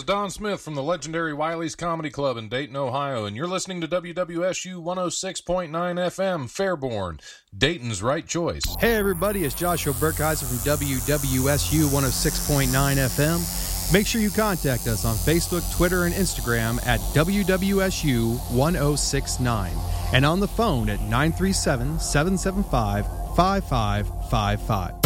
Don Smith from the legendary Wiley's Comedy Club in Dayton, Ohio, and you're listening to WWSU 106.9 FM, Fairborn, Dayton's right choice. Hey everybody, it's Joshua Burkheiser from WWSU 106.9 FM. Make sure you contact us on Facebook, Twitter, and Instagram at WWSU 1069 and on the phone at 937-775-5555.